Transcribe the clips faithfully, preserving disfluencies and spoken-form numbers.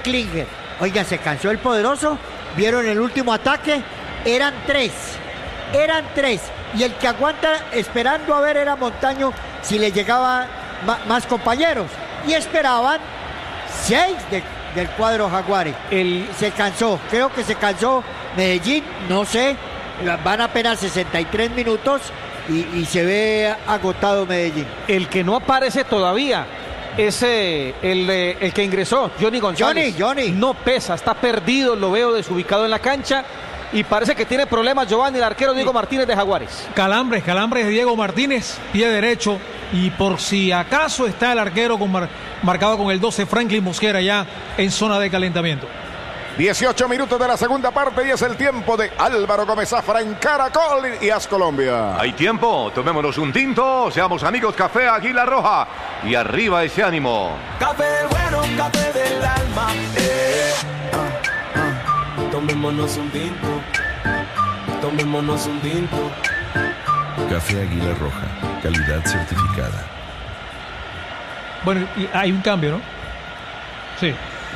Klinger. Oiga, se cansó el poderoso. Vieron el último ataque. Eran tres. Eran tres. Y el que aguanta esperando a ver era Montaño si le llegaban ma- más compañeros. Y esperaban seis de, del cuadro Jaguares. El, se cansó. Creo que se cansó Medellín. No sé. Van apenas sesenta y tres minutos. Y, y se ve agotado Medellín. El que no aparece todavía es eh, el, eh, el que ingresó, Johnny González. Johnny, Johnny. No pesa, está perdido, lo veo desubicado en la cancha y parece que tiene problemas Giovanni, el arquero Diego Martínez de Jaguares. Calambres, calambres de Diego Martínez, pie derecho, y por si acaso está el arquero con mar, marcado con el doce, Franklin Mosquera, ya en zona de calentamiento. dieciocho minutos de la segunda parte y es el tiempo de Álvaro Gómez Zafra en Caracol y As Colombia. Hay tiempo, tomémonos un tinto, seamos amigos, Café Águila Roja y arriba ese ánimo. Café bueno, café del alma, eh. ah, ah. Tomémonos un tinto, tomémonos un tinto. Café Águila Roja, calidad certificada. Bueno, y hay un cambio, ¿no? Sí.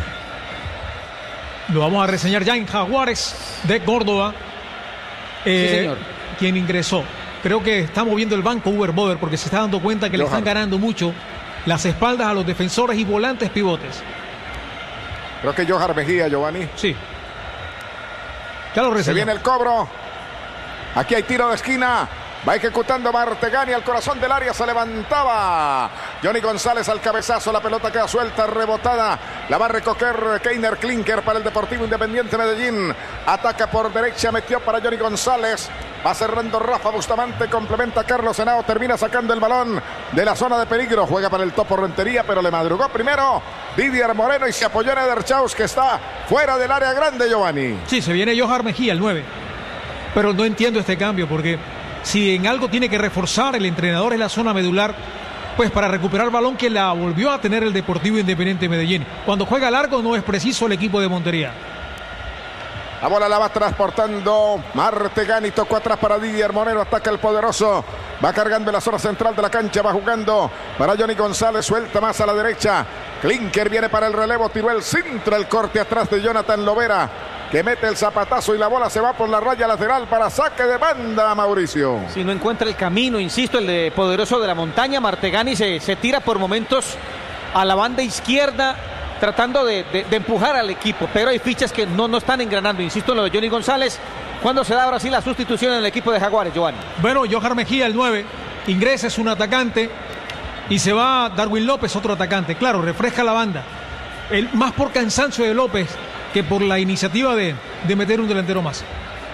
Lo vamos a reseñar ya en Jaguares de Córdoba. Eh, sí, señor. Quien ingresó. Creo que está moviendo el banco Uber Boder porque se está dando cuenta que Johan. le están ganando mucho las espaldas a los defensores y volantes pivotes. Creo que Johan Mejía, Giovanni. Sí. Ya lo Se reseñó. viene el cobro. Aquí hay tiro de esquina. Va ejecutando Martegani al corazón del área, se levantaba Johnny González al cabezazo, la pelota queda suelta, rebotada, la va a recoger Keiner Klinker para el Deportivo Independiente Medellín, ataca por derecha, metió para Johnny González, va cerrando Rafa Bustamante, complementa Carlos Henao, termina sacando el balón de la zona de peligro, juega para el Topo Rentería, pero le madrugó primero Didier Moreno y se apoyó en Eder Chaus, que está fuera del área grande, Giovanni. Sí, se viene Johan Mejía, el nueve. Pero no entiendo este cambio porque si en algo tiene que reforzar el entrenador es la zona medular, pues para recuperar balón que la volvió a tener el Deportivo Independiente Medellín. Cuando juega largo no es preciso el equipo de Montería. La bola la va transportando Martegani, tocó atrás para Didier Moreno, ataca el poderoso, va cargando en la zona central de la cancha, va jugando para Johnny González, suelta más a la derecha, Klinker viene para el relevo, tiró el centro, el corte atrás de Jonathan Lovera, que mete el zapatazo y la bola se va por la raya lateral para saque de banda, Mauricio. Si no encuentra el camino, insisto, el de poderoso de la montaña, Martegani se, se tira por momentos a la banda izquierda, tratando de, de, de empujar al equipo, pero hay fichas que no, no están engranando, insisto en lo de Johnny González. ¿Cuándo se da ahora sí la sustitución en el equipo de Jaguares, Giovanni? Bueno, Johan Mejía, el nueve, ingresa, es un atacante, y se va Darwin López, otro atacante. Claro, refresca la banda, el, más por cansancio de López que por la iniciativa de, de meter un delantero más.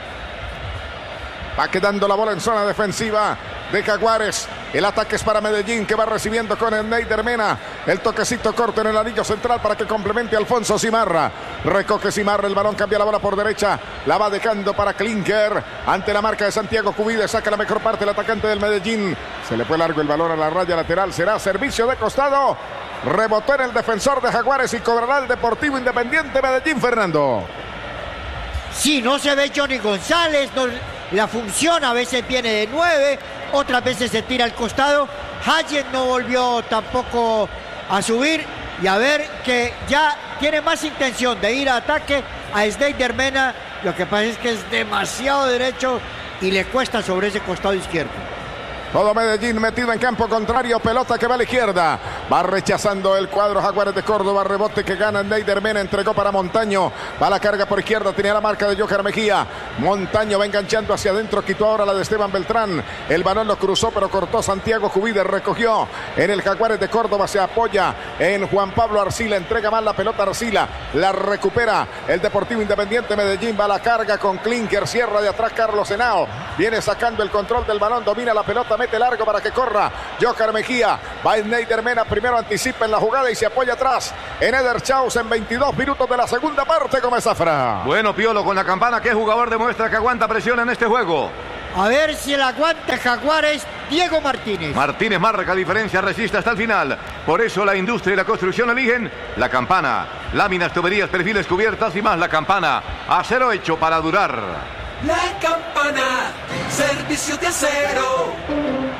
Va quedando la bola en zona defensiva de Jaguares. El ataque es para Medellín, que va recibiendo con el Neider Mena. El toquecito corto en el anillo central para que complemente Alfonso Cimarra. Recoge Cimarra, el balón cambia la bola por derecha. La va dejando para Klinker. Ante la marca de Santiago Cubide, saca la mejor parte el atacante del Medellín. Se le fue largo el balón a la raya lateral. Será servicio de costado. Rebotó en el defensor de Jaguares y cobrará el Deportivo Independiente Medellín, Fernando. Sí, no se ve Johnny González, no, la función a veces viene de nueve, otras veces se tira al costado. Hayes no volvió tampoco a subir y a ver que ya tiene más intención de ir a ataque a Sneider Mena. Lo que pasa es que es demasiado derecho y le cuesta sobre ese costado izquierdo. Todo Medellín metido en campo contrario, pelota que va a la izquierda, va rechazando el cuadro Jaguares de Córdoba, rebote que gana Neider Mena, entregó para Montaño, va la carga por izquierda, tenía la marca de Johan Mejía, Montaño va enganchando hacia adentro, quitó ahora la de Esteban Beltrán, el balón lo cruzó pero cortó Santiago Cubide, recogió en el Jaguares de Córdoba, se apoya en Juan Pablo Arcila, entrega mal la pelota Arcila, la recupera el Deportivo Independiente Medellín, va la carga con Klinker, cierra de atrás Carlos Henao, viene sacando el control del balón, domina la pelota, mete largo para que corra Johan Mejía, va en Neider Mena, primero anticipa en la jugada y se apoya atrás en Eder Chaus en veintidós minutos de la segunda parte. Gómez Zafra. Bueno, Piolo, con la campana, ¿qué jugador demuestra que aguanta presión en este juego? A ver si el aguanta Jaguares, Diego Martínez. Martínez marca diferencia, resiste hasta el final. Por eso la industria y la construcción eligen la campana. Láminas, tuberías, perfiles, cubiertas y más la campana. Acero hecho para durar. La campana, servicio de acero.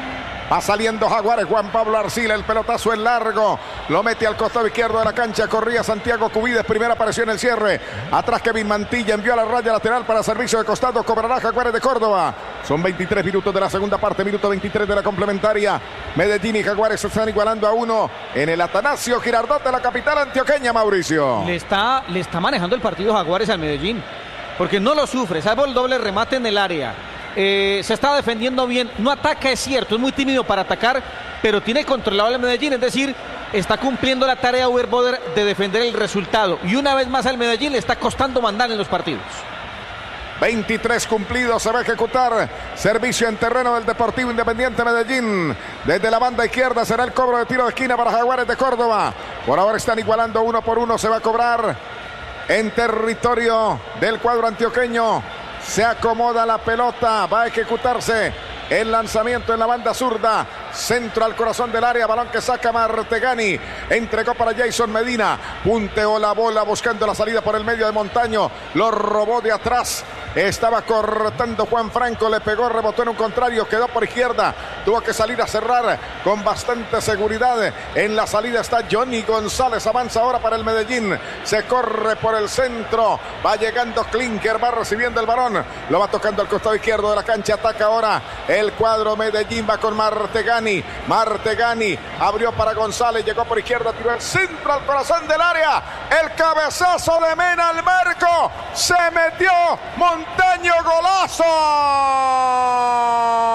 Va saliendo Jaguares. Juan Pablo Arcila. El pelotazo es largo. Lo mete al costado izquierdo de la cancha. Corría Santiago Cubides. Primera apareció en el cierre. Atrás Kevin Mantilla. Envió a la raya lateral para servicio de costado. Cobrará Jaguares de Córdoba. Son veintitrés minutos de la segunda parte. Minuto veintitrés de la complementaria. Medellín y Jaguares se están igualando a uno en el Atanasio Girardot de la capital antioqueña, Mauricio. Le está, le está manejando el partido Jaguares al Medellín. Porque no lo sufre. Salvo el doble remate en el área. Eh, se está defendiendo bien, no ataca, es cierto, es muy tímido para atacar, pero tiene controlado el Medellín, es decir, está cumpliendo la tarea Uber Boder de defender el resultado, y una vez más al Medellín le está costando mandar en los partidos. veintitrés cumplidos, se va a ejecutar servicio en terreno del Deportivo Independiente Medellín. Desde la banda izquierda será el cobro de tiro de esquina para Jaguares de Córdoba. Por ahora están igualando uno por uno, se va a cobrar en territorio del cuadro antioqueño. Se acomoda la pelota, va a ejecutarse el lanzamiento en la banda zurda, centro al corazón del área, balón que saca Martegani, entregó para Jason Medina, punteó la bola buscando la salida por el medio de Montaño, lo robó de atrás, estaba cortando Juan Franco, le pegó, rebotó en un contrario, quedó por izquierda, tuvo que salir a cerrar con bastante seguridad. En la salida está Johnny González, avanza ahora para el Medellín, se corre por el centro, va llegando Klinker, va recibiendo el balón, lo va tocando al costado izquierdo de la cancha, ataca ahora el cuadro Medellín, va con Martegani, Martegani abrió para González, llegó por izquierda, tiró el centro al corazón del área, el cabezazo de Mena al marco, se metió Montaño, golazo.